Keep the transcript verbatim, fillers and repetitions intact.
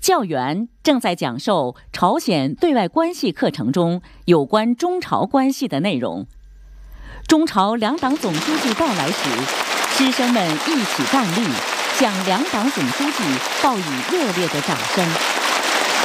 教员正在讲授朝鲜对外关系课程中有关中朝关系的内容。中朝两党总书记到来时，师生们一起站立，向两党总书记报以热烈的掌声。